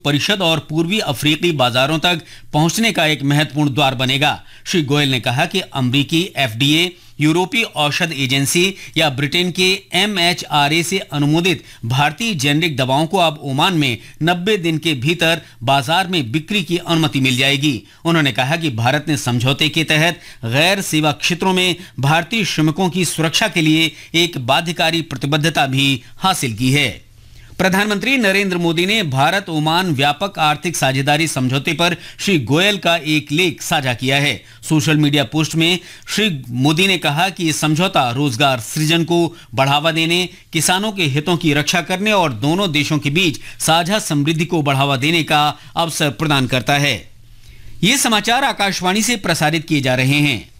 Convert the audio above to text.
परिषद और पूर्वी अफ्रीकी बाजारों तक पहुंचने का एक महत्वपूर्ण द्वार बनेगा। श्री गोयल ने कहा कि अमेरिकी FDA, यूरोपीय औषध एजेंसी या ब्रिटेन के MHRA से अनुमोदित भारतीय जेनेरिक दवाओं को अब ओमान में 90 दिन के भीतर बाजार में बिक्री की अनुमति मिल जाएगी। उन्होंने कहा कि भारत ने समझौते के तहत गैर सेवा क्षेत्रों में भारतीय श्रमिकों की सुरक्षा के लिए एक बाध्यकारी प्रतिबद्धता भी हासिल की है। प्रधानमंत्री नरेंद्र मोदी ने भारत ओमान व्यापक आर्थिक साझेदारी समझौते पर श्री गोयल का एक लेख साझा किया है। सोशल मीडिया पोस्ट में श्री मोदी ने कहा कि ये समझौता रोजगार सृजन को बढ़ावा देने, किसानों के हितों की रक्षा करने और दोनों देशों के बीच साझा समृद्धि को बढ़ावा देने का अवसर प्रदान करता है। ये समाचार आकाशवाणी से प्रसारित किए जा रहे हैं।